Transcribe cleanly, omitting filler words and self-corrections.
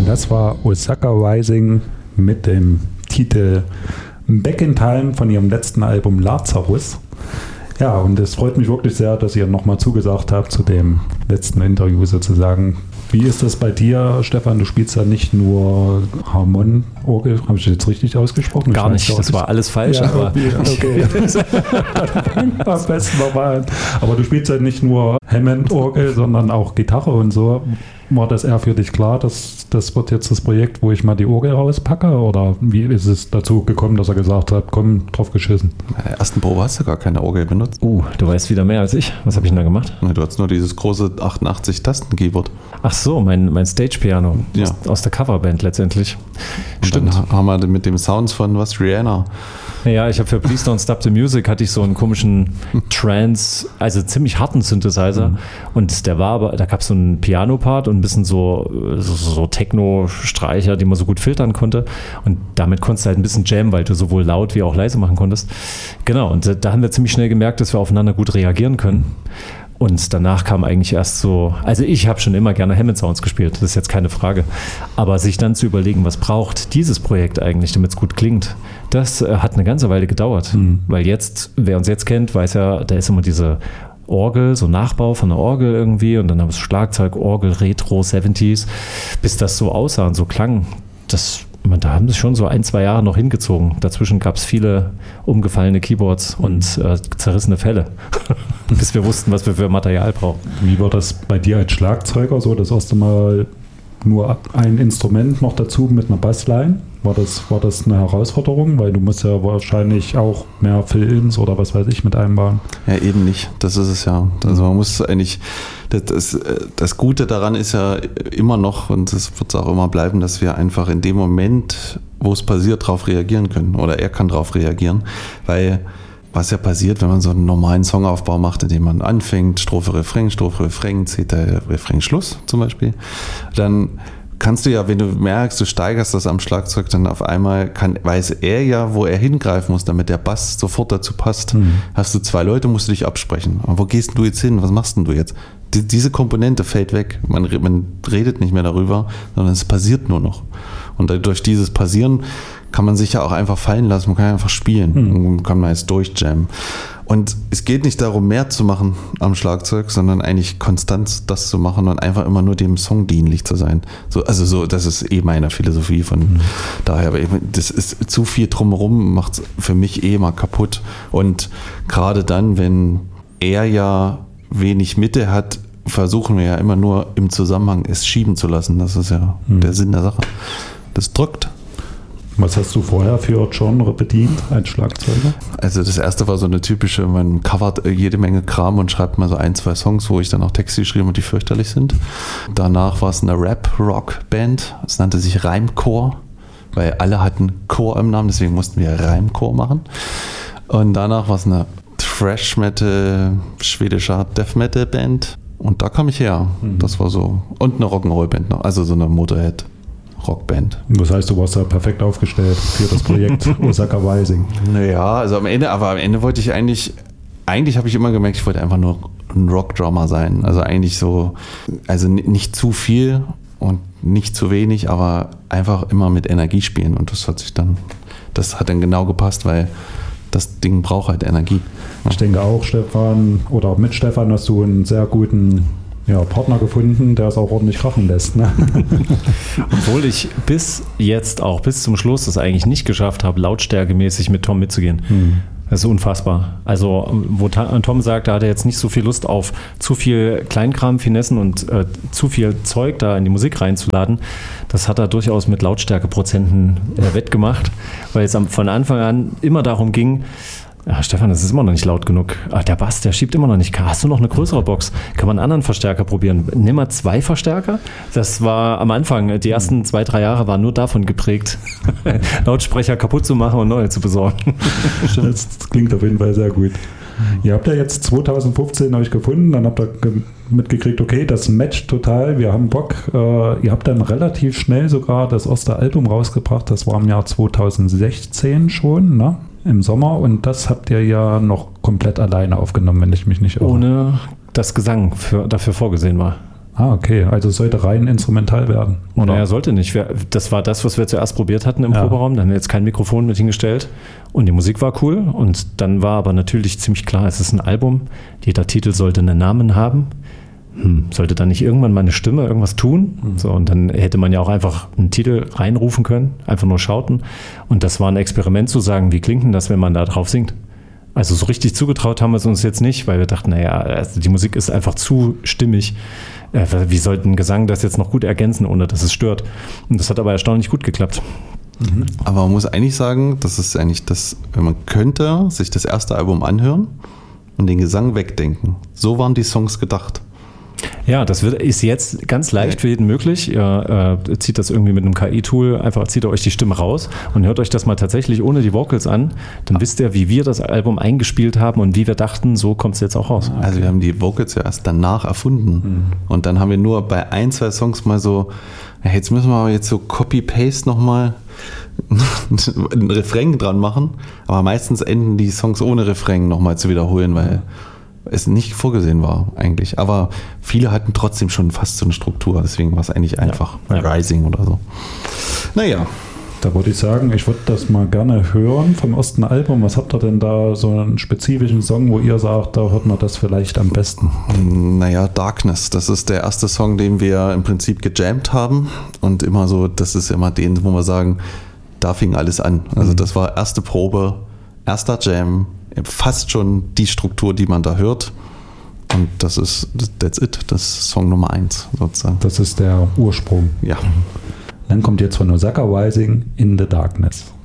Das war Osaka Rising mit dem Titel Back in Time von ihrem letzten Album Lazarus. Ja, und es freut mich wirklich sehr, dass ihr nochmal zugesagt habt zu dem letzten Interview sozusagen. Wie ist das bei dir, Stefan? Du spielst ja nicht nur Harmonieorgel, habe ich das jetzt richtig ausgesprochen? Gar nicht, das war alles falsch. Ja, aber okay. Am besten nochmal an. Aber du spielst ja nicht nur Hammond-Orgel, sondern auch Gitarre und so. War das eher für dich klar, dass das wird jetzt das Projekt, wo ich mal die Orgel rauspacke? Oder wie ist es dazu gekommen, dass er gesagt hat, komm, drauf geschissen? Bei der ersten Probe hast du gar keine Orgel benutzt. du weißt wieder mehr als ich. Was habe ich denn da gemacht? Du hattest nur dieses große 88-Tasten-Keyboard. Ach so, mein Stage-Piano Ja. aus der Coverband letztendlich. Und dann haben wir mit dem Sounds von Rihanna. Ja, ich habe für Please Don't Stop the Music hatte ich so einen komischen Trance, also ziemlich harten Synthesizer. Und der war aber, da gab es so einen Piano-Part und ein bisschen so Techno-Streicher, die man so gut filtern konnte. Und damit konntest du halt ein bisschen jammen, weil du sowohl laut wie auch leise machen konntest. Genau, und da haben wir ziemlich schnell gemerkt, dass wir aufeinander gut reagieren können. Und danach kam eigentlich erst so, also ich habe schon immer gerne Hammond-Sounds gespielt, das ist jetzt keine Frage. Aber sich dann zu überlegen, was braucht dieses Projekt eigentlich, damit es gut klingt, das hat eine ganze Weile gedauert. Weil jetzt, wer uns jetzt kennt, weiß ja, da ist immer diese Orgel, so Nachbau von der Orgel irgendwie und dann haben wir Schlagzeug, Orgel, Retro, 70s, bis das so aussah und so klang. Da haben sie schon so 1-2 Jahre noch hingezogen. Dazwischen gab es viele umgefallene Keyboards und zerrissene Fälle, bis wir wussten, was wir für Material brauchen. Wie war das bei dir als Schlagzeuger so? Das erste Mal nur ein Instrument noch dazu mit einer Bassline? War das eine Herausforderung? Weil du musst ja wahrscheinlich auch mehr Fill-Ins oder was weiß ich mit einbauen. Ja, eben nicht. Das ist es ja. Also man muss eigentlich, das Gute daran ist ja immer noch, und es wird auch immer bleiben, dass wir einfach in dem Moment, wo es passiert, darauf reagieren können. Oder er kann darauf reagieren. Weil was ja passiert, wenn man so einen normalen Songaufbau macht, indem man anfängt, Strophe, Refrain, C-Teil, Refrain, Schluss zum Beispiel, dann kannst du ja, wenn du merkst, du steigerst das am Schlagzeug, dann auf einmal weiß er ja, wo er hingreifen muss, damit der Bass sofort dazu passt. Hast du 2 Leute, musst du dich absprechen. Aber wo gehst du jetzt hin? Was machst denn du jetzt? Diese Komponente fällt weg. Man redet nicht mehr darüber, sondern es passiert nur noch. Und durch dieses Passieren kann man sich ja auch einfach fallen lassen. Man kann einfach spielen. Man kann mal jetzt durchjammen. Und es geht nicht darum, mehr zu machen am Schlagzeug, sondern eigentlich konstant das zu machen und einfach immer nur dem Song dienlich zu sein. Das ist meine Philosophie von daher. Aber das ist zu viel drumherum, macht es für mich immer kaputt. Und gerade dann, wenn er ja wenig Mitte hat, versuchen wir ja immer nur im Zusammenhang es schieben zu lassen. Das ist ja der Sinn der Sache. Das drückt. Was hast du vorher für Genre bedient als Schlagzeuger? Also das erste war so eine typische, man covert jede Menge Kram und schreibt mal so 1-2 Songs, wo ich dann auch Texte geschrieben und die fürchterlich sind. Danach war es eine Rap-Rock-Band, es nannte sich Reimcore, weil alle hatten Chor im Namen, deswegen mussten wir Reimcore machen. Und danach war es eine Thrash-Metal, schwedischer Death-Metal-Band und da kam ich her. Das war so, und eine Rock'n'Roll-Band noch, also so eine Motorhead Rockband. Das heißt, du warst da perfekt aufgestellt für das Projekt Osaka Rising. Naja, also am Ende wollte ich eigentlich habe ich immer gemerkt, ich wollte einfach nur ein Rockdrummer sein. Also eigentlich so, also nicht zu viel und nicht zu wenig, aber einfach immer mit Energie spielen. Und das hat dann genau gepasst, weil das Ding braucht halt Energie. Ich denke auch, Stefan, oder mit Stefan hast du einen sehr guten Partner gefunden, der es auch ordentlich krachen lässt. Ne? Obwohl ich bis zum Schluss das eigentlich nicht geschafft habe, lautstärkemäßig mit Tom mitzugehen. Das ist unfassbar. Also, wo Tom sagt, da hat er jetzt nicht so viel Lust auf zu viel Kleinkram, Finessen und zu viel Zeug da in die Musik reinzuladen. Das hat er durchaus mit Lautstärkeprozenten wettgemacht, weil es von Anfang an immer darum ging, ja, Stefan, das ist immer noch nicht laut genug. Der Bass, der schiebt immer noch nicht. Hast du noch eine größere Box? Kann man einen anderen Verstärker probieren? Nimm mal 2 Verstärker. Das war am Anfang, die ersten 2-3 Jahre waren nur davon geprägt, Lautsprecher kaputt zu machen und neue zu besorgen. Das klingt auf jeden Fall sehr gut. Ihr habt ja jetzt 2015 euch gefunden, dann habt ihr mitgekriegt, okay, das matcht total, wir haben Bock. Ihr habt dann relativ schnell sogar das erste Album rausgebracht, das war im Jahr 2016 schon, ne? Im Sommer, und das habt ihr ja noch komplett alleine aufgenommen, wenn ich mich nicht irre. Ohne dass Gesang dafür vorgesehen war. Ah, okay. Also es sollte rein instrumental werden. Oder? Naja, sollte nicht. Das war das, was wir zuerst probiert hatten im Proberaum. Dann haben wir jetzt kein Mikrofon mit hingestellt. Und die Musik war cool. Und dann war aber natürlich ziemlich klar, es ist ein Album. Jeder Titel sollte einen Namen haben. Sollte dann nicht irgendwann mal eine Stimme irgendwas tun? So, und dann hätte man ja auch einfach einen Titel reinrufen können, einfach nur schauten. Und das war ein Experiment zu sagen, wie klingt denn das, wenn man da drauf singt? Also so richtig zugetraut haben wir es uns jetzt nicht, weil wir dachten, naja, also die Musik ist einfach zu stimmig. Wie sollten Gesang das jetzt noch gut ergänzen, ohne dass es stört? Und das hat aber erstaunlich gut geklappt. Aber man muss eigentlich sagen, das ist eigentlich das, wenn man könnte sich das erste Album anhören und den Gesang wegdenken. So waren die Songs gedacht. Ja, das ist jetzt ganz leicht für jeden möglich. Ihr zieht das irgendwie mit einem KI-Tool, einfach zieht ihr euch die Stimme raus und hört euch das mal tatsächlich ohne die Vocals an. Dann wisst ihr, wie wir das Album eingespielt haben und wie wir dachten, so kommt es jetzt auch raus. Also wir haben die Vocals ja erst danach erfunden. Und dann haben wir nur bei 1, 2 Songs mal so, ja, jetzt müssen wir aber jetzt so Copy-Paste nochmal ein Refrain dran machen. Aber meistens enden die Songs ohne Refrain nochmal zu wiederholen, weil es nicht vorgesehen war eigentlich. Aber viele hatten trotzdem schon fast so eine Struktur, deswegen war es eigentlich einfach Rising oder so. Naja. Da würde ich sagen, ich würde das mal gerne hören vom ersten Album. Was habt ihr denn da, so einen spezifischen Song, wo ihr sagt, da hört man das vielleicht am besten? Naja, Darkness, das ist der erste Song, den wir im Prinzip gejammt haben. Und immer so, das ist immer den, wo wir sagen, da fing alles an. Also das war erste Probe, erster Jam, fast schon die Struktur, die man da hört. Und that's it, das ist Song Nummer 1 sozusagen. Das ist der Ursprung. Ja. Dann kommt jetzt von Osaka Rising, In the Darkness.